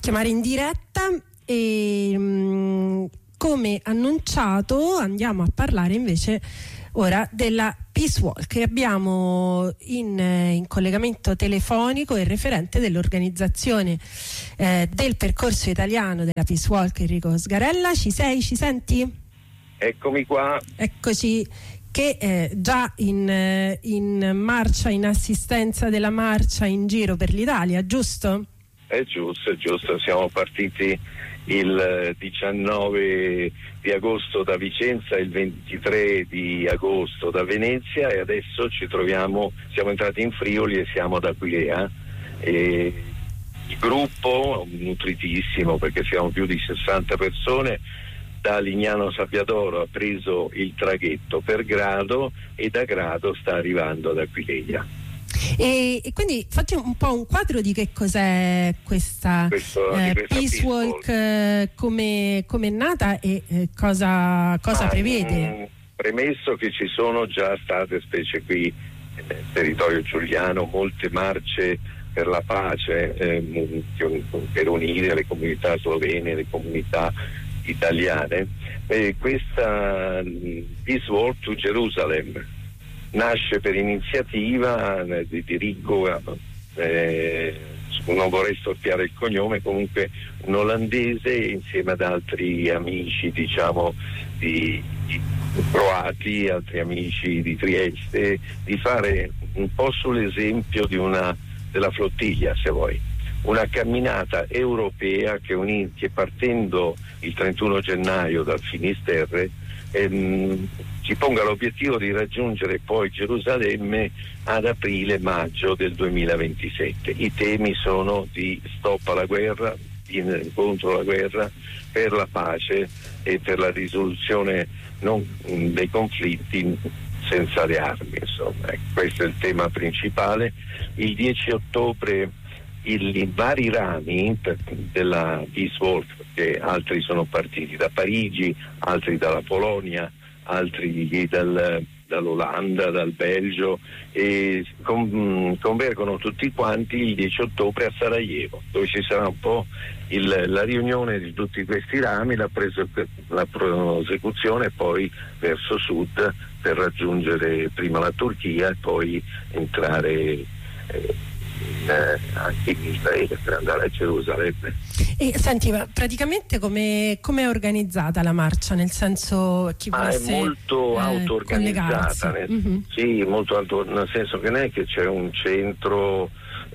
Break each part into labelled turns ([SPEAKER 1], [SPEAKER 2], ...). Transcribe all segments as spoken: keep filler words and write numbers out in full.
[SPEAKER 1] chiamare in diretta e mh, come annunciato andiamo a parlare invece ora della Peace Walk e abbiamo in, in collegamento telefonico il referente dell'organizzazione eh, del percorso italiano della Peace Walk, Enrico Sgarella. Ci sei? Ci senti?
[SPEAKER 2] Eccomi qua.
[SPEAKER 1] Eccoci, che è già in, in marcia, in assistenza della marcia in giro per l'Italia, giusto?
[SPEAKER 2] È giusto, è giusto, siamo partiti il diciannove di agosto da Vicenza, il ventitré di agosto da Venezia e adesso ci troviamo, siamo entrati in Friuli e siamo ad Aquileia. E il gruppo, nutritissimo perché siamo più di sessanta persone, da Lignano Sabbiadoro ha preso il traghetto per Grado e da Grado sta arrivando ad Aquileia.
[SPEAKER 1] E, e quindi facci un po' un quadro di che cos'è questa,
[SPEAKER 2] Questo,
[SPEAKER 1] eh,
[SPEAKER 2] questa
[SPEAKER 1] Peace Walk, eh, come è nata e eh, cosa, cosa
[SPEAKER 2] ah,
[SPEAKER 1] prevede?
[SPEAKER 2] Mh, premesso che ci sono già state, specie qui nel territorio giuliano, molte marce per la pace eh, per unire le comunità slovene, le comunità italiane. E questa mh, Peace Walk to Jerusalem nasce per iniziativa di, di Rico, eh, non vorrei storpiare il cognome, comunque un olandese insieme ad altri amici, diciamo, di, di croati, altri amici di Trieste, di fare un po' sull'esempio di una della flottiglia, se vuoi, una camminata europea che, uni, che partendo il trentuno gennaio dal Finisterre ehm, si ponga l'obiettivo di raggiungere poi Gerusalemme ad aprile-maggio del duemilaventisette. I temi sono di stop alla guerra, in, contro la guerra, per la pace e per la risoluzione non, dei conflitti senza le armi, insomma. Questo è il tema principale. Il dieci ottobre il, i vari rami della Peace Walk, perché altri sono partiti da Parigi, altri dalla Polonia, altri dal, dall'Olanda, dal Belgio, e con, convergono tutti quanti il dieci ottobre a Sarajevo, dove ci sarà un po' il, la riunione di tutti questi rami, la, preso, la prosecuzione poi verso sud per raggiungere prima la Turchia e poi entrare eh, Eh, anche in Israele per andare a Gerusalemme.
[SPEAKER 1] E senti, ma praticamente come è organizzata la marcia? Nel senso, chi
[SPEAKER 2] ah,
[SPEAKER 1] volesse,
[SPEAKER 2] è molto
[SPEAKER 1] eh,
[SPEAKER 2] auto-organizzata, nel, mm-hmm. sì, molto auto, nel senso che non è che c'è un centro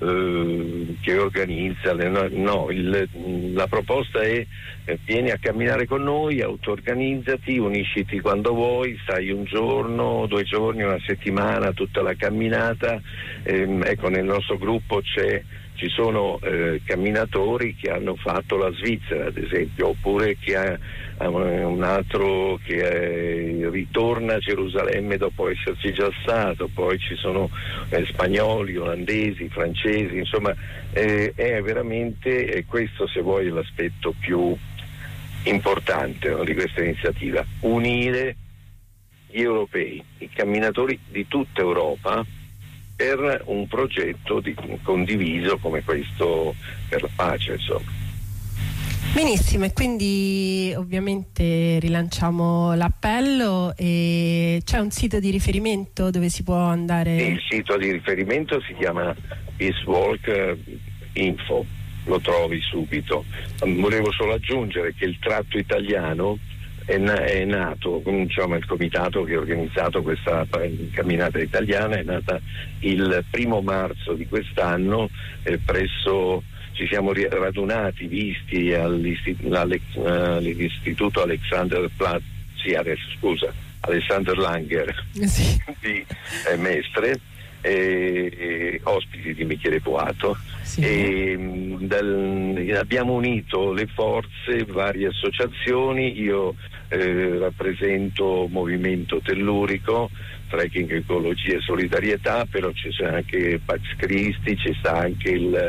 [SPEAKER 2] eh, che organizza, no, no il, la proposta è eh, vieni a camminare con noi, auto-organizzati, unisciti quando vuoi, stai un giorno, due giorni, una settimana, tutta la camminata. Eh, ecco, nel nostro gruppo c'è ci sono eh, camminatori che hanno fatto la Svizzera, ad esempio, oppure che ha, ha un altro che è, ritorna a Gerusalemme dopo esserci già stato, poi ci sono eh, spagnoli, olandesi, francesi, insomma eh, è veramente è questo, se vuoi, l'aspetto più importante, no, di questa iniziativa: unire gli europei, i camminatori di tutta Europa, per un progetto di, condiviso come questo per la pace, insomma.
[SPEAKER 1] Benissimo, e quindi ovviamente rilanciamo l'appello. E c'è un sito di riferimento dove si può andare?
[SPEAKER 2] Il sito di riferimento si chiama Peace Walk Info, lo trovi subito. Volevo solo aggiungere che il tratto italiano È, na- è nato, diciamo, il comitato che ha organizzato questa camminata italiana è nata il primo marzo di quest'anno, eh, presso ci siamo radunati, visti all'istituto, all'istituto Alexanderplatz, sì, adesso, scusa, Alexander Langer
[SPEAKER 1] sì.
[SPEAKER 2] di eh, Mestre, e, e ospiti di Michele Boato, sì. E dal, abbiamo unito le forze, varie associazioni. Io eh, rappresento Movimento Tellurico, Trekking, Ecologia e Solidarietà, però ci sta anche Pax Christi, ci sta anche il,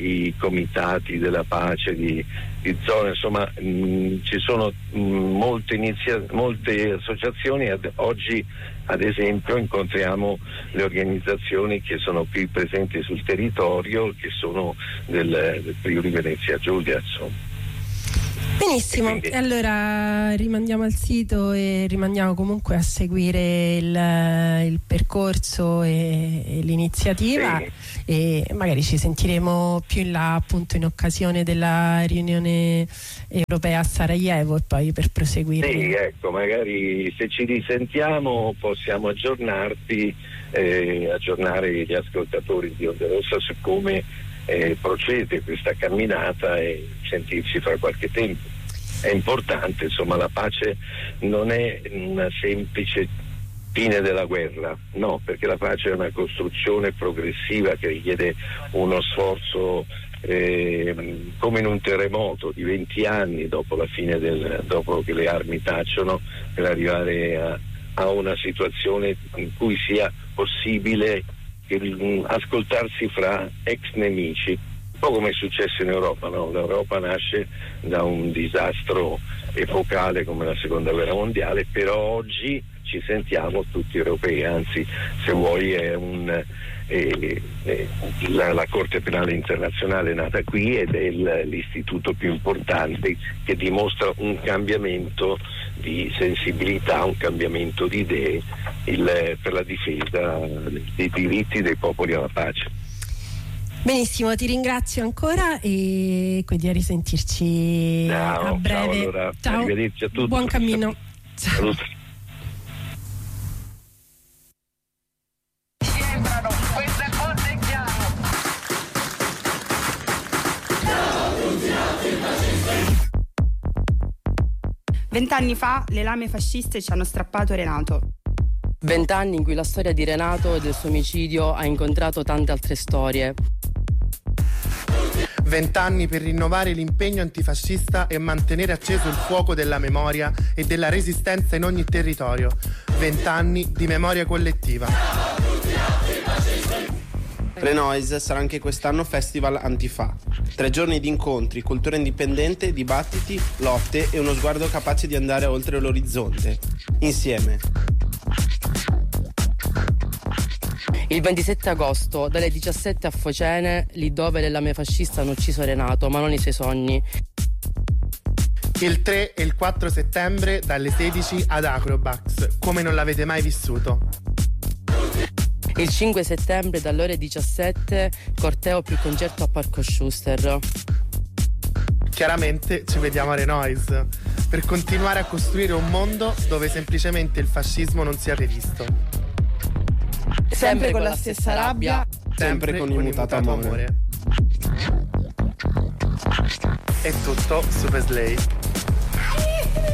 [SPEAKER 2] i comitati della pace di, di zona, insomma mh, ci sono mh, molte, inizia- molte associazioni. Ad, oggi ad esempio incontriamo le organizzazioni che sono qui presenti sul territorio, che sono del, del Friuli Venezia Giulia, insomma.
[SPEAKER 1] Benissimo, quindi, allora rimandiamo al sito e rimandiamo comunque a seguire il, il percorso e, e l'iniziativa, sì. E magari ci sentiremo più in là, appunto, in occasione della riunione europea a Sarajevo, e poi per proseguire.
[SPEAKER 2] Sì, ecco, magari se ci risentiamo possiamo aggiornarti, eh, aggiornare gli ascoltatori di Onda Rossa su come eh, procede questa camminata e sentirci fra qualche tempo. È importante, insomma, la pace non è una semplice fine della guerra, no, perché la pace è una costruzione progressiva che richiede uno sforzo eh, come in un terremoto di venti anni dopo la fine del, dopo che le armi tacciono, per arrivare a, a una situazione in cui sia possibile che, ascoltarsi fra ex nemici. Un po' come è successo in Europa, no? L'Europa nasce da un disastro epocale come la seconda guerra mondiale, però oggi ci sentiamo tutti europei, anzi se vuoi è un, eh, eh, la, la Corte Penale Internazionale è nata qui ed è il, l'istituto più importante che dimostra un cambiamento di sensibilità, un cambiamento di idee il, per la difesa dei diritti dei popoli alla pace.
[SPEAKER 1] Benissimo, ti ringrazio ancora e quindi a risentirci
[SPEAKER 2] ciao,
[SPEAKER 1] a breve.
[SPEAKER 2] Ciao, allora.
[SPEAKER 1] Ciao.
[SPEAKER 2] Arrivederci a tutti.
[SPEAKER 1] Buon cammino. Ciao.
[SPEAKER 3] Vent'anni fa le lame fasciste ci hanno strappato Renato.
[SPEAKER 4] Vent'anni in cui la storia di Renato e del suo omicidio ha incontrato tante altre storie.
[SPEAKER 5] Vent'anni per rinnovare l'impegno antifascista e mantenere acceso il fuoco della memoria e della resistenza in ogni territorio. Vent'anni di memoria collettiva.
[SPEAKER 6] Renoise sarà anche quest'anno Festival Antifa. Tre giorni di incontri, cultura indipendente, dibattiti, lotte e uno sguardo capace di andare oltre l'orizzonte. Insieme.
[SPEAKER 4] Il ventisette agosto, dalle diciassette a Focene, lì dove le lame fasciste hanno ucciso Renato, ma non i suoi sogni.
[SPEAKER 5] Il tre e il quattro settembre, dalle sedici ad Acrobax, come non l'avete mai vissuto.
[SPEAKER 4] Il cinque settembre, dalle ore diciassette, corteo più concerto a Parco Schuster.
[SPEAKER 5] Chiaramente ci vediamo a Renoise, per continuare a costruire un mondo dove semplicemente il fascismo non sia rivisto.
[SPEAKER 3] Sempre con la stessa rabbia,
[SPEAKER 6] sempre con immutato amore.
[SPEAKER 5] È tutto, Super Slay.